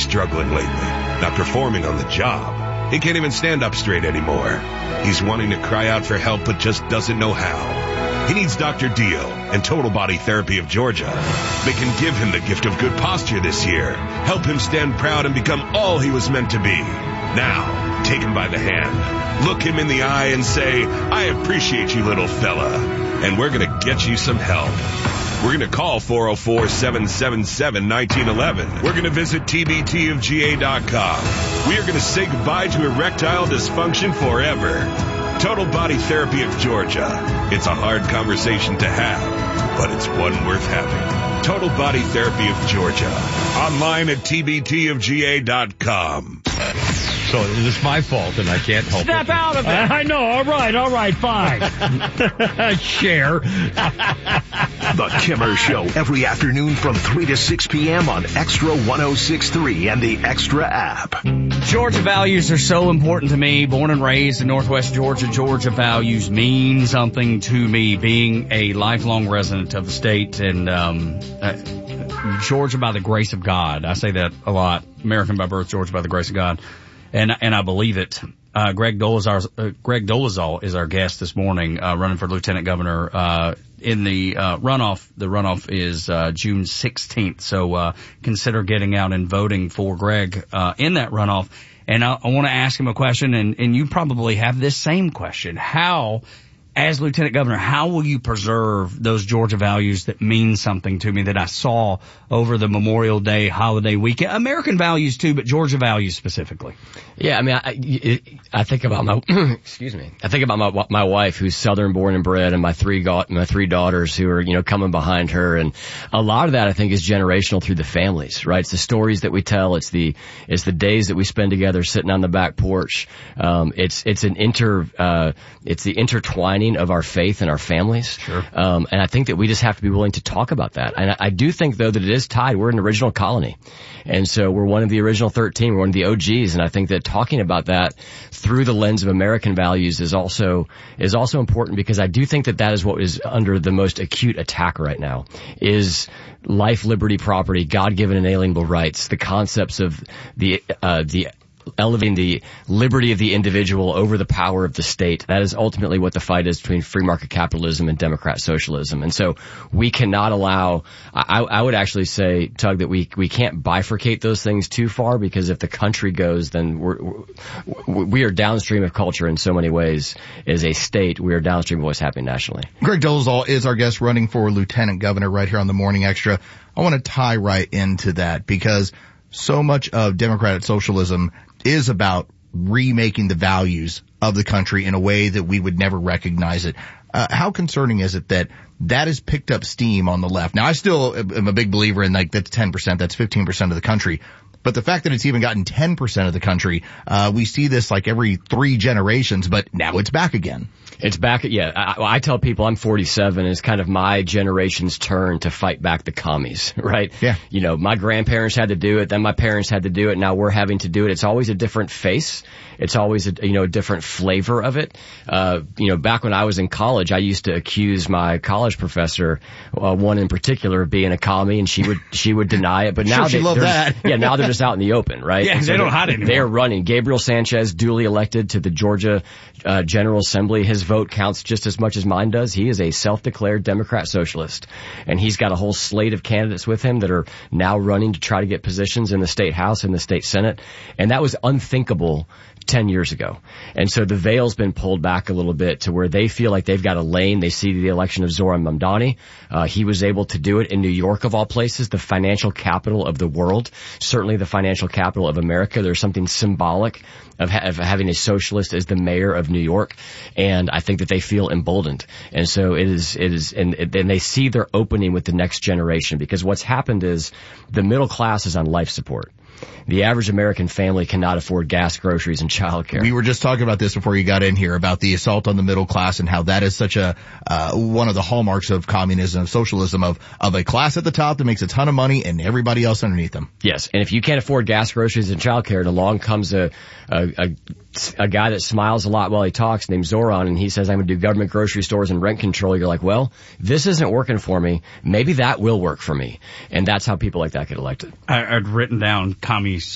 struggling lately, not performing on the job. He can't even stand up straight anymore. He's wanting to cry out for help, but just doesn't know how. He needs Dr. Dio and Total Body Therapy of Georgia. They can give him the gift of good posture this year, help him stand proud and become all he was meant to be. Now, take him by the hand, look him in the eye and say, I appreciate you, little fella, and we're going to get you some help. We're going to call 404-777-1911. We're going to visit tbtofga.com. We are going to say goodbye to erectile dysfunction forever. Total Body Therapy of Georgia. It's a hard conversation to have, but it's one worth having. Total Body Therapy of Georgia. Online at tbtofga.com. So it's my fault and I can't help it. Step out of it. I know. All right, fine. Share. The Kimmer Show, every afternoon from 3 to 6 p.m. on Extra 106.3 and the Extra app. Georgia values are so important to me. Born and raised in Northwest Georgia, Georgia values mean something to me, being a lifelong resident of the state. And Georgia by the grace of God. I say that a lot. American by birth, Georgia by the grace of God. And I believe it. Greg Dolezal is our guest this morning, running for lieutenant governor, in the runoff. The runoff is, June 16th. So, consider getting out and voting for Greg, in that runoff. And I want to ask him a question, and you probably have this same question. How, as lieutenant governor, how will you preserve those Georgia values that mean something to me that I saw over the Memorial Day holiday weekend? American values too, but Georgia values specifically. Yeah, I mean, I think about my, excuse me, I think about my wife who's Southern born and bred, and my three daughters who are, coming behind her. And a lot of that I think is generational through the families, right? It's the stories that we tell. It's the days that we spend together sitting on the back porch. It's the intertwining of our faith and our families. Sure. And I think that we just have to be willing to talk about that. And I do think though that it is tied. We're an original colony. And so we're one of the original 13. We're one of the OGs. And I think that talking about that through the lens of American values is also important, because I do think that is what is under the most acute attack right now, is life, liberty, property, God-given and inalienable rights, the concepts of the elevating the liberty of the individual over the power of the state. That is ultimately what the fight is between free market capitalism and democrat socialism. And so we cannot allow, I would actually say, Tug, that we can't bifurcate those things too far, because if the country goes, then we are downstream of culture in so many ways. As a state, we are downstream of what's happening nationally. Greg Dolezal is our guest, running for lieutenant governor right here on the Morning Extra. I want to tie right into that, because so much of democratic socialism is about remaking the values of the country in a way that we would never recognize it. How concerning is it that has picked up steam on the left? Now, I still am a big believer in that's 10%, that's 15% of the country. But the fact that it's even gotten 10% of the country, we see this like every 3 generations, but now it's back again. It's back. Yeah. I tell people I'm 47. It's kind of my generation's turn to fight back the commies, right? Yeah. My grandparents had to do it. Then my parents had to do it. Now we're having to do it. It's always a different face. It's always a different flavor of it. Back when I was in college, I used to accuse my college professor, one in particular, of being a commie, and she would deny it. But now she loved that. Now they're just out in the open, right? Yeah, they don't hide anymore. They're running. Gabriel Sanchez, duly elected to the Georgia General Assembly. His vote counts just as much as mine does. He is a self-declared Democrat socialist, and he's got a whole slate of candidates with him that are now running to try to get positions in the state House and the state Senate. And that was unthinkable 10 years ago. And so the veil's been pulled back a little bit to where they feel like they've got a lane. They see the election of Zoran Mamdani. He was able to do it in New York, of all places, the financial capital of the world, certainly the financial capital of America. There's something symbolic of having a socialist as the mayor of New York. And I think that they feel emboldened. And so it is, and they see their opening with the next generation, because what's happened is the middle class is on life support. The average American family cannot afford gas, groceries, and childcare. We were just talking about this before you got in here, about the assault on the middle class and how that is such a one of the hallmarks of communism, of socialism, of a class at the top that makes a ton of money and everybody else underneath them. Yes, and if you can't afford gas, groceries, and childcare, and along comes a guy that smiles a lot while he talks named Zoran, and he says, I'm going to do government grocery stores and rent control. You're like, well, this isn't working for me. Maybe that will work for me. And that's how people like that get elected. I'd written down commie